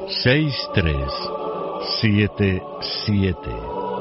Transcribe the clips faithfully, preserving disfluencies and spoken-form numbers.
seis tres siete siete.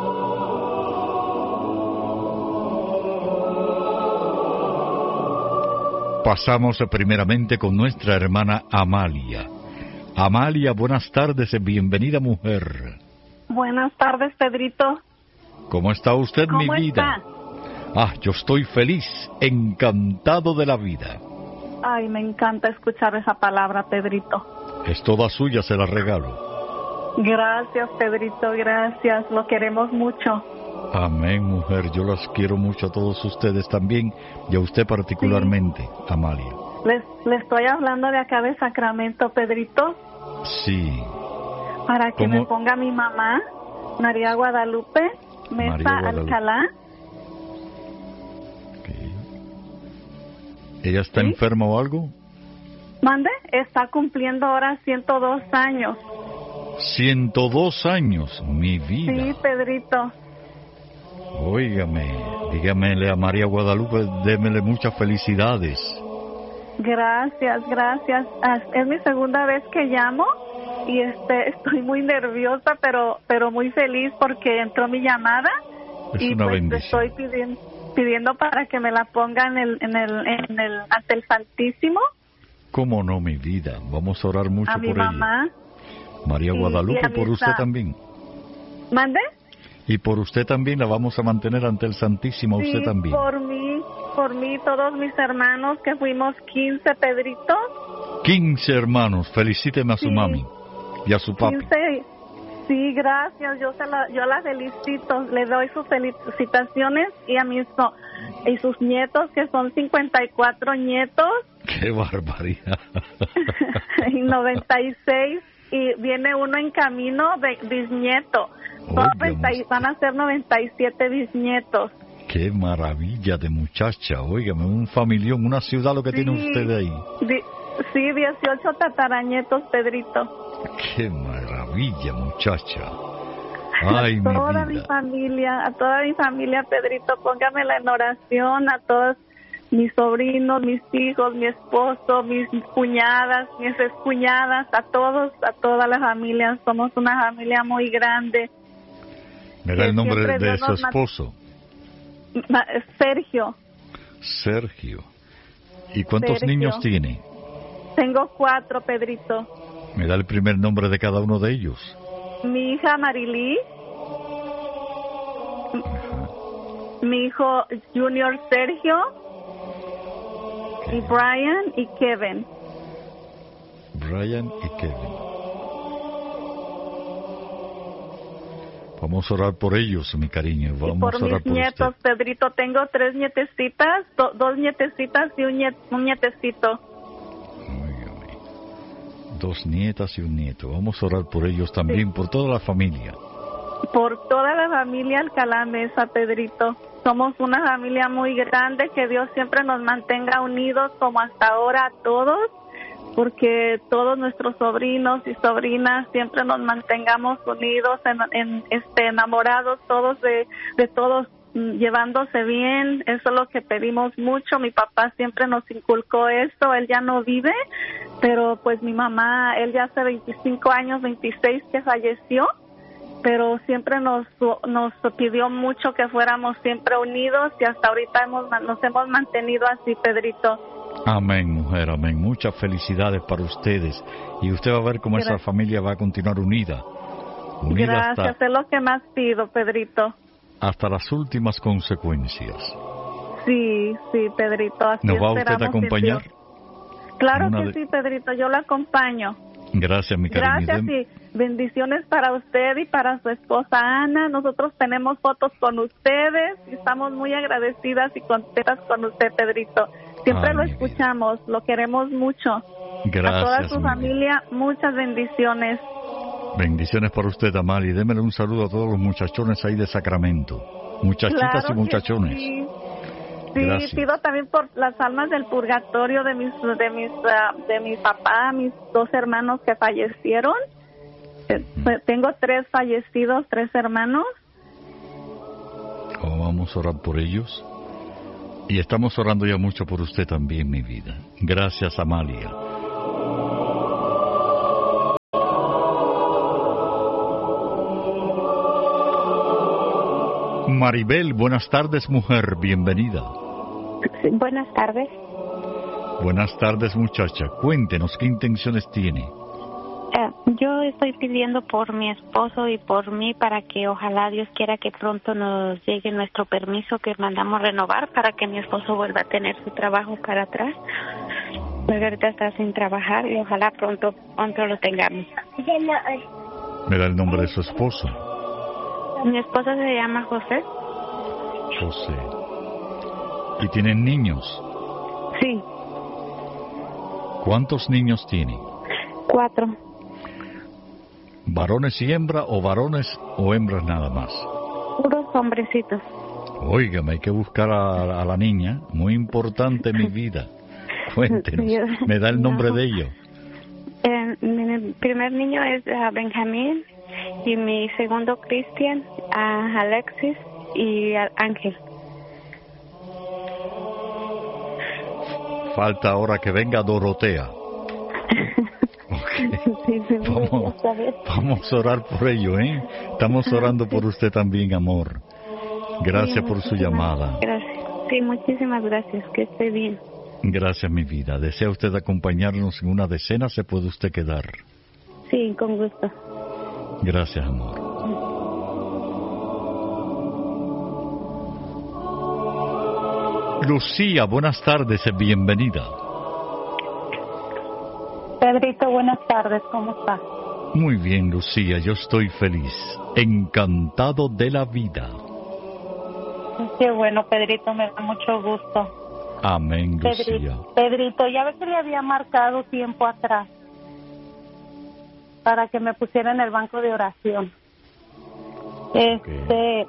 Pasamos primeramente con nuestra hermana Amalia. Amalia, buenas tardes, bienvenida mujer. Buenas tardes, Pedrito. ¿Cómo está usted, mi ¿Cómo vida? está? Ah, yo estoy feliz, encantado de la vida. Ay, me encanta escuchar esa palabra, Pedrito. Es toda suya, se la regalo. Gracias, Pedrito, gracias. Lo queremos mucho. Amén, mujer. Yo las quiero mucho a todos ustedes también y a usted particularmente, sí. Amalia. Les, les estoy hablando de acá de Sacramento, Pedrito. Sí. Para que ¿Cómo? me ponga mi mamá, María Guadalupe, Mesa María Guadalupe. Alcalá. Okay. ¿Ella está ¿Sí? enferma o algo? Mande, está cumpliendo ahora ciento dos años. ciento dos años, mi vida. Sí, Pedrito. Óigame, dígamele a María Guadalupe, démele muchas felicidades. Gracias, gracias. Ah, es mi segunda vez que llamo y este estoy muy nerviosa, pero pero muy feliz porque entró mi llamada. Es y una pues bendición. estoy pidiendo pidiendo para que me la ponga en el en el en el ante el Santísimo. ¿Cómo no, mi vida? Vamos a orar mucho A por mi mamá. ella. María Y- Guadalupe, y a por mis usted a- también. ¿Mande? Y por usted también la vamos a mantener ante el Santísimo, a Sí, usted también. por mí, por mí, todos mis hermanos que fuimos quince, Pedrito. quince hermanos, felicíteme a su Sí. mami y a su papi. quince. Sí, gracias. Yo se la, yo la felicito. Le doy sus felicitaciones y a mis no, y sus nietos que son cincuenta y cuatro nietos ¡Qué barbaridad! y noventa y seis y viene uno en camino de bisnieto. Son Óigame noventa y- usted. van a ser noventa y siete bisnietos. ¡Qué maravilla de muchacha! Óigame, un familión, una ciudad lo que tiene Sí. usted ahí. Di- sí, dieciocho tataranietos, Pedrito. ¡Qué maravilla, muchacha! ¡Ay, a mi toda mi vida! familia, a toda mi familia, Pedrito, póngamela en oración, a todos mis sobrinos, mis hijos, mi esposo, mis cuñadas, mis excuñadas, a todos, a toda la familia. Somos una familia muy grande. ¿Me da que el nombre siempre de Dios su nos ma- esposo? Ma- Sergio, Sergio. ¿Y cuántos Sergio. niños tiene? tengo cuatro, Pedrito. ¿Me da el primer nombre de cada uno de ellos? Mi hija Marilí, Ajá. mi hijo Junior Sergio, y Brian y Kevin. Brian y Kevin. Vamos a orar por ellos, mi cariño. Vamos Y por a orar mis por nietos, usted. Pedrito, tengo tres nietecitas, do- dos nietecitas y un, niet- un nietecito. Óigame. Dos nietas y un nieto. Vamos a orar por ellos también, por toda la familia. Por toda la familia Alcalá Mesa, Pedrito. Somos una familia muy grande, que Dios siempre nos mantenga unidos como hasta ahora a todos, porque todos nuestros sobrinos y sobrinas siempre nos mantengamos unidos, en, en, este, enamorados todos de, de todos, mm, llevándose bien. Eso es lo que pedimos mucho. Mi papá siempre nos inculcó esto. Él ya no vive, pero pues mi mamá, él ya hace veinticinco años, veintiséis que falleció, pero siempre nos nos pidió mucho que fuéramos siempre unidos y hasta ahorita hemos nos hemos mantenido así, Pedrito. Amén, mujer, amén. Muchas felicidades para ustedes. Y usted va a ver cómo esa Gracias. familia va a continuar unida. Unida Gracias, hasta, es lo que más pido, Pedrito. hasta las últimas consecuencias. Sí, sí, Pedrito, así ¿Nos va usted esperamos a en acompañar? Dios. Claro Una que de- sí, Pedrito, yo lo acompaño. Gracias, mi cariño. Gracias Dem- y bendiciones para usted y para su esposa Ana. Nosotros tenemos fotos con ustedes y estamos muy agradecidas y contentas con usted, Pedrito. Siempre Ay, lo mi vida. escuchamos, lo queremos mucho. A Gracias, toda su mi vida. familia, muchas bendiciones. Bendiciones para usted, Amali. Démele un saludo a todos los muchachones ahí de Sacramento. Muchachitas Claro y que muchachones. Sí, Sí, Gracias. pido también por las almas del purgatorio de mis de mis ah, de mi papá, mis dos hermanos que fallecieron. Eh, pues, tengo tres fallecidos, tres hermanos. Oh, vamos a orar por ellos. Y estamos orando ya mucho por usted también, mi vida. Gracias, Amalia. Maribel, buenas tardes, mujer, bienvenida. Sí, buenas tardes. Buenas tardes, muchacha. Cuéntenos, ¿qué intenciones tiene? Eh, yo estoy pidiendo por mi esposo y por mí para que ojalá Dios quiera que pronto nos llegue nuestro permiso que mandamos renovar para que mi esposo vuelva a tener su trabajo para atrás. Porque ahorita está sin trabajar y ojalá pronto, pronto lo tengamos. ¿Me da el nombre de su esposo? Mi esposo se llama José. José. ¿Y tienen niños? Sí. ¿Cuántos niños tiene? Cuatro. ¿Varones y hembras o varones o hembras nada más? Puros hombrecitos. Óigame, hay que buscar a, a la niña. Muy importante en mi vida. Cuéntenos. ¿Me da el nombre no. de ellos? Eh, mi primer niño es uh, Benjamín y mi segundo Cristian, uh, Alexis y uh, Ángel. Falta ahora que venga Dorotea. Okay. Sí, sí, vamos, vamos a orar por ello, ¿eh? Estamos orando por usted también, amor. Gracias sí, por su llamada. Gracias. Sí, muchísimas gracias. Que esté bien. Gracias, mi vida. ¿Desea usted acompañarnos en una decena? ¿Se puede usted quedar? Sí, con gusto. Gracias, amor. Lucía, buenas tardes, bienvenida. Pedrito, buenas tardes, ¿cómo estás? Muy bien, Lucía, yo estoy feliz, encantado de la vida. Qué bueno, Pedrito, me da mucho gusto. Amén, Lucía. Pedrito, Pedrito, ya ves que le había marcado tiempo atrás para que me pusiera en el banco de oración. Este, okay.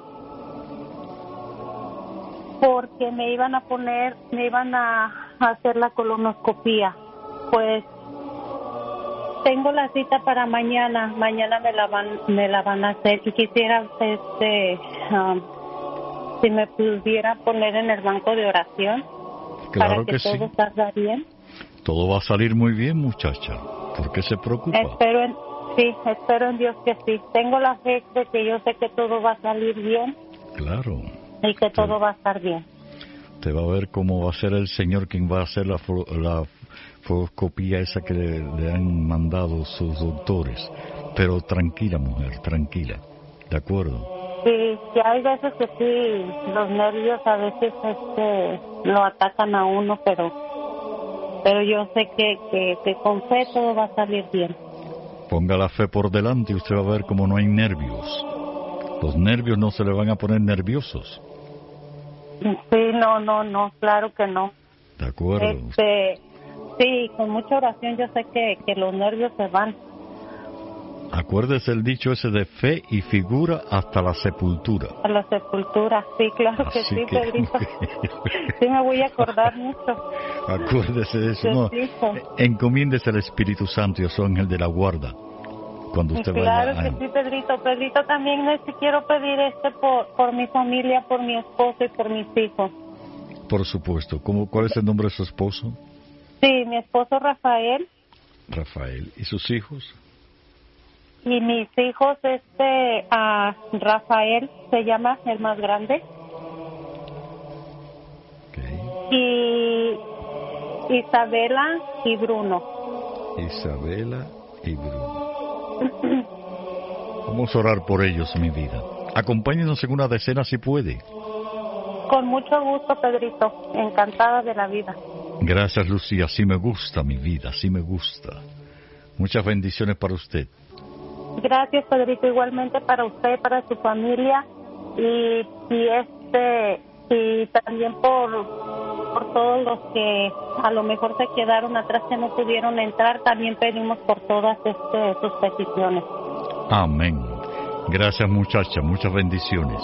Porque me iban a poner, me iban a hacer la colonoscopía. Pues tengo la cita para mañana, mañana me la van, me la van a hacer y quisiera, este, um, si me pudiera poner en el banco de oración. Claro para que, que todo sí. salga bien. Todo va a salir muy bien, muchacha. ¿Por qué se preocupa? Espero en, sí, espero en Dios que sí. Tengo la fe de que yo sé que todo va a salir bien. Claro. Y que todo te, va a estar bien. Te va a ver cómo va a ser el Señor quien va a hacer la, la fotoscopía esa que le, le han mandado sus doctores. Pero tranquila, mujer, tranquila. ¿De acuerdo? Sí, sí, hay veces que sí, los nervios a veces este, lo atacan a uno, pero pero yo sé que, que, que con fe todo va a salir bien. Ponga la fe por delante y usted va a ver cómo no hay nervios. Los nervios no se le van a poner nerviosos. Sí, no, no, no, claro que no. De acuerdo. Este, sí, con mucha oración yo sé que, que los nervios se van. Acuérdese el dicho ese de fe y figura hasta la sepultura. A la sepultura, sí, claro Así que sí, que, Pedrito. okay. Sí, me voy a acordar mucho. Acuérdese de eso. No, encomiéndese al Espíritu Santo y a su ángel de la guarda. Cuando usted claro vaya a... que sí, Pedrito. Pedrito, también este, quiero pedir este por, por mi familia, por mi esposo y por mis hijos. Por supuesto. ¿Cómo, ¿Cuál es el nombre de su esposo? Sí, mi esposo Rafael. Rafael. ¿Y sus hijos? Y mis hijos, este, a Rafael se llama el más grande. Okay. Y Isabela y Bruno. Isabela y Bruno. Vamos a orar por ellos, mi vida. Acompáñenos en una decena si puede. Con mucho gusto, Pedrito. Encantada de la vida. Gracias, Lucía. Sí me gusta, mi vida. Sí me gusta. Muchas bendiciones para usted. Gracias, Pedrito. Igualmente para usted, para su familia. Y, y este y también por, por todos los que a lo mejor se quedaron atrás, que no pudieron entrar. También pedimos por todas este, sus peticiones. Amén. Gracias, muchacha. Muchas bendiciones.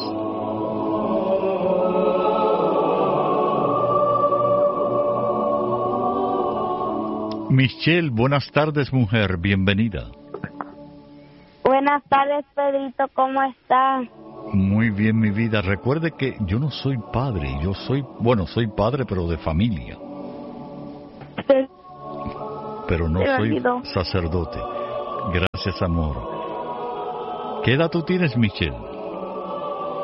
Michelle, buenas tardes, mujer. Bienvenida. Buenas tardes, Pedrito. ¿Cómo está? Muy bien, mi vida. Recuerde que yo no soy padre. Yo soy, bueno, soy padre, pero de familia. Sí. Pero no Se soy olvidó.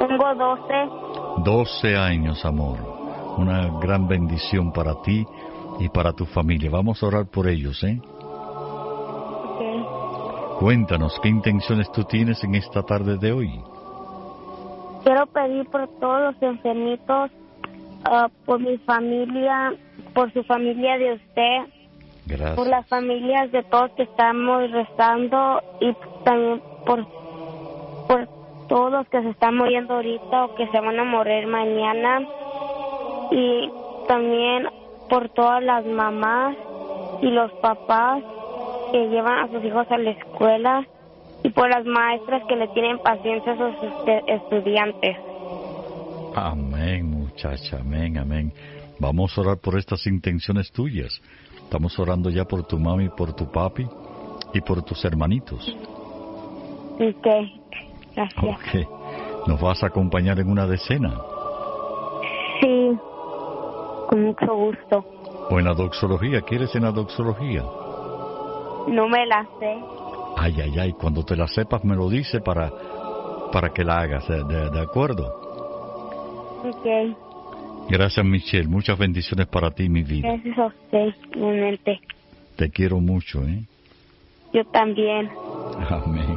Tengo doce. doce años, amor. Una gran bendición para ti y para tu familia. Vamos a orar por ellos, ¿eh? Okay. Cuéntanos, ¿qué intenciones tú tienes en esta tarde de hoy? Quiero pedir por todos los enfermitos, uh, por mi familia, por su familia de usted, Gracias. por las familias de todos que estamos rezando y también por, por todos los que se están muriendo ahorita o que se van a morir mañana, y también por todas las mamás y los papás que llevan a sus hijos a la escuela, y por las maestras que le tienen paciencia a sus este- estudiantes. Amén, muchacha, amén, amén. Vamos a orar por estas intenciones tuyas. Estamos orando ya por tu mami, por tu papi y por tus hermanitos. Ok, gracias. Ok. ¿Nos vas a acompañar en una decena? Sí, con mucho gusto. ¿O en la doxología? ¿Quieres en la doxología? No me la sé. Ay, ay, ay, cuando te la sepas me lo dice para, para que la hagas, ¿de, de, de acuerdo? Ok, Gracias, Michelle. Muchas bendiciones para ti, mi vida. gracias a usted, igualmente. Te quiero mucho, ¿eh? Yo también. Amén.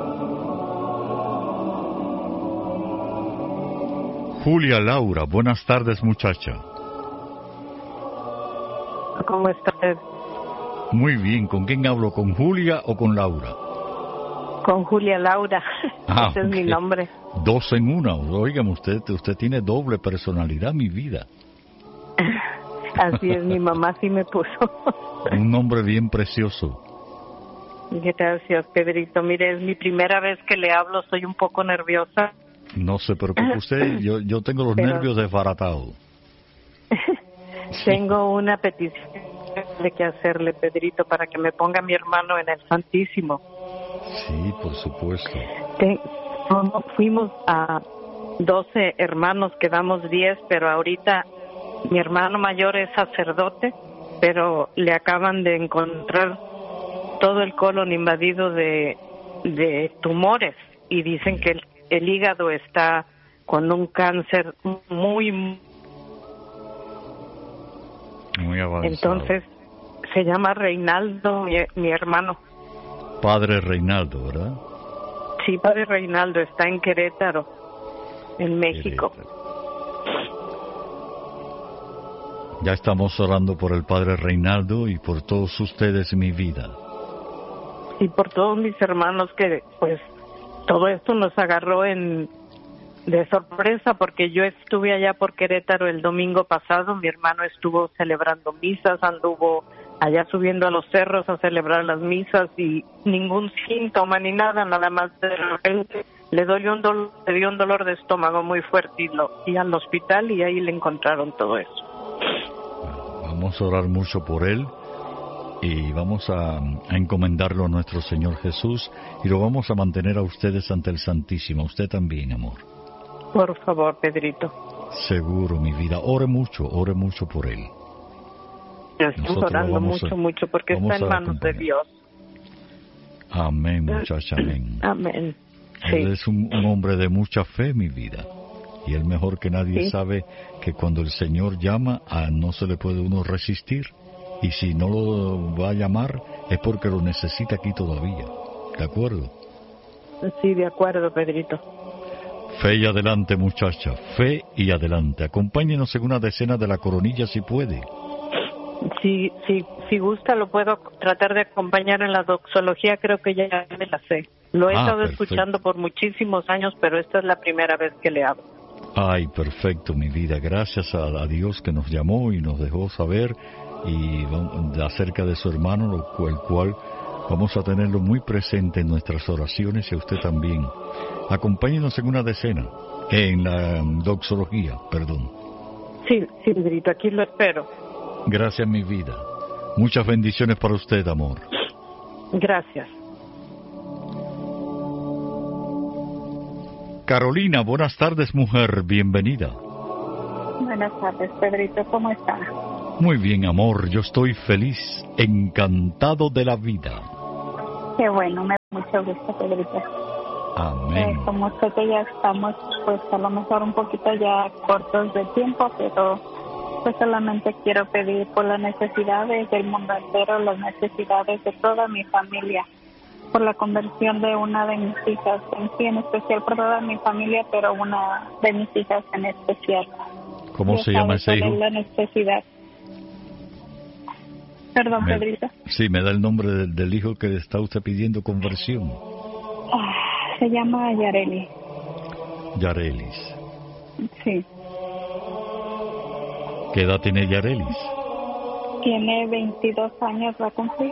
Julia Laura, buenas tardes, muchacha. ¿Cómo está usted? Muy bien, ¿con quién hablo? ¿Con Julia o con Laura? Con Julia Laura. Ah, Ese es ok. mi nombre. Dos en una. Óigame, usted, usted tiene doble personalidad, mi vida. Así es, mi mamá sí me puso. Un nombre bien precioso. Gracias, Pedrito. Mire, es mi primera vez que le hablo, soy un poco nerviosa. No se preocupe usted, yo, yo tengo los Pero- nervios desbaratados. Tengo una petición de que hacerle, Pedrito, para que me ponga mi hermano en el Santísimo. Sí, por supuesto. Te- no, fuimos a doce hermanos, quedamos diez, pero ahorita mi hermano mayor es sacerdote, pero le acaban de encontrar todo el colon invadido de, de tumores y dicen que el, el hígado está con un cáncer muy... Muy avanzado. Entonces, se llama Reinaldo, mi, mi hermano. Padre Reinaldo, ¿verdad? Sí, padre Reinaldo, está en Querétaro, en México. Querétaro. Ya estamos orando por el Padre Reinaldo y por todos ustedes, mi vida. Y por todos mis hermanos que, pues, todo esto nos agarró en de sorpresa porque yo estuve allá por Querétaro el domingo pasado, mi hermano estuvo celebrando misas, anduvo allá subiendo a los cerros a celebrar las misas y ningún síntoma ni nada, nada más de repente le dolió un dolor, le dio un dolor de estómago muy fuerte y lo y al hospital y ahí le encontraron todo eso. Vamos a orar mucho por él y vamos a, a encomendarlo a nuestro Señor Jesús y lo vamos a mantener a ustedes ante el Santísimo, usted también, amor. Por favor, Pedrito. Seguro, mi vida. Ore mucho, ore mucho por él. Estamos Nosotros orando vamos mucho, a- mucho porque vamos está en a manos de acompañar. Dios. Amén, muchacha, amén. Amén. Él Sí. es un, un hombre de mucha fe, mi vida. Y él mejor que nadie Sí. sabe que cuando el Señor llama, a no se le puede uno resistir. Y si no lo va a llamar, es porque lo necesita aquí todavía. ¿De acuerdo? Sí, de acuerdo, Pedrito. Fe y adelante, muchacha. Fe y adelante. Acompáñenos en una decena de la coronilla si puede. Si, si, si gusta, lo puedo tratar de acompañar en la doxología, creo que ya me la sé. Lo he Ah, estado perfecto. escuchando por muchísimos años, pero esta es la primera vez que le hablo. Ay, perfecto, mi vida. Gracias a, a Dios que nos llamó y nos dejó saber y vam- de acerca de su hermano, lo cual, el cual vamos a tenerlo muy presente en nuestras oraciones y a usted también. Acompáñenos en una decena, en la mm, doxología, perdón. Sí, sí, Pedrito, aquí lo espero. Gracias, mi vida. Muchas bendiciones para usted, amor. Gracias. Carolina, buenas tardes, mujer. Bienvenida. Buenas tardes, Pedrito, ¿cómo está? Muy bien, amor. Yo estoy feliz, encantado de la vida. Qué bueno, me da mucho gusto, Pedrito. Amén. Eh, como sé que ya estamos, pues a lo mejor un poquito ya cortos de tiempo, pero pues solamente quiero pedir por las necesidades del mundo entero, las necesidades de toda mi familia, por la conversión de una de mis hijas, en sí en especial por toda mi familia, pero una de mis hijas en especial. ¿Cómo Dios se llama sabe ese cuál hijo? es la necesidad. Perdón, Me- Pedrito. Sí, me da el nombre del, del hijo que está usted pidiendo conversión. Ah, se llama Yareli. Yarelis. Sí. ¿Qué edad tiene Yarelis? Tiene veintidós años, va a cumplir.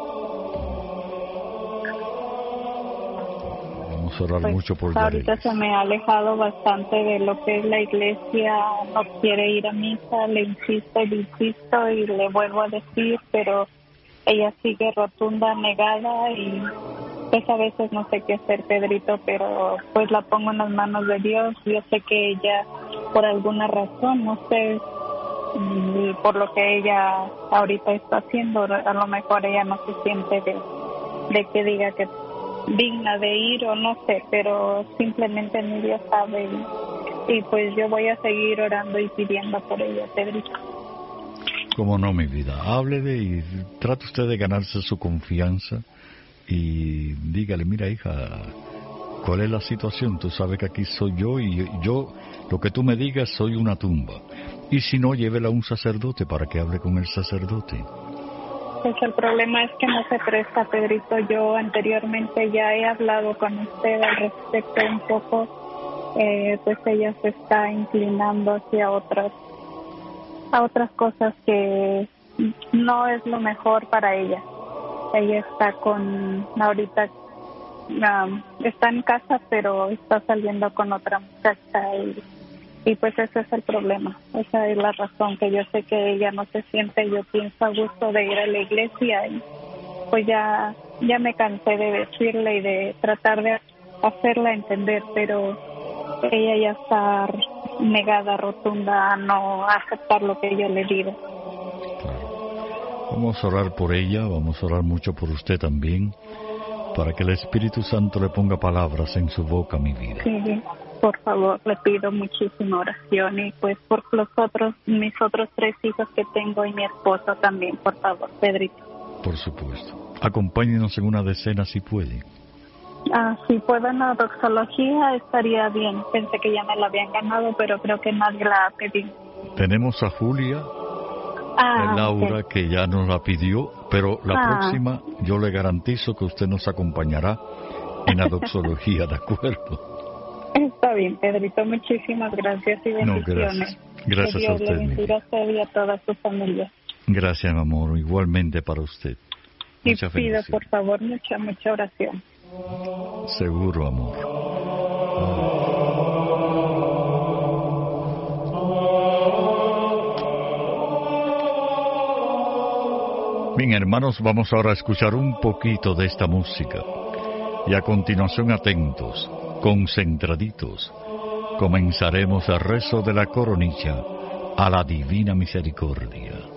Vamos a orar Pues, mucho por ahorita Yarelis. se me ha alejado bastante de lo que es la iglesia, no quiere ir a misa, le insisto y le insisto y le vuelvo a decir, pero ella sigue rotunda, negada y pues a veces no sé qué hacer, Pedrito, pero pues la pongo en las manos de Dios. Yo sé que ella, por alguna razón, no sé, y por lo que ella ahorita está haciendo, a lo mejor ella no se siente de, de que diga que digna de ir o no sé, pero simplemente mi Dios sabe y, y pues yo voy a seguir orando y pidiendo por ella, Pedrito. Cómo no, mi vida. Háblele y trate usted de ganarse su confianza y dígale, mira, hija, ¿cuál es la situación? Tú sabes que aquí soy yo y yo, lo que tú me digas, soy una tumba. Y si no, llévela a un sacerdote para que hable con el sacerdote. Pues el problema es que no se presta, Pedrito. Yo anteriormente ya he hablado con usted al respecto un poco, eh, pues ella se está inclinando hacia otras, a otras cosas que no es lo mejor para ella. Ella está con, ahorita um, está en casa, pero está saliendo con otra muchacha y, y pues ese es el problema. Esa es la razón, que yo sé que ella no se siente, yo pienso, a gusto de ir a la iglesia y pues ya, ya me cansé de decirle y de tratar de hacerla entender, pero ella ya está negada, rotunda a no aceptar lo que yo le digo. Vamos a orar por ella, vamos a orar mucho por usted también, para que el Espíritu Santo le ponga palabras en su boca, mi vida. Sí, por favor, le pido muchísima oración y pues por los otros, mis otros tres hijos que tengo y mi esposo también, por favor, Pedrito. Por supuesto. Acompáñenos en una decena si puede. Ah, si puedo en la doxología estaría bien. Pensé que ya me la habían ganado, pero creo que nadie la ha pedido. Tenemos a Julia, Ah, a Laura, ok. que ya nos la pidió, pero la Ah. próxima yo le garantizo que usted nos acompañará en la doxología, ¿de acuerdo? Está bien, Pedrito, muchísimas gracias y No, bendiciones. gracias. Gracias que a Dios usted, le mi bendiga a vida. usted y a toda su familia. Gracias, mi amor, igualmente para usted. Y Muchas pido, bendiciones. por favor, mucha, mucha oración. Seguro, amor. Bien, hermanos, vamos ahora a escuchar un poquito de esta música. Y a continuación, atentos, concentraditos, comenzaremos el rezo de la coronilla a la Divina Misericordia.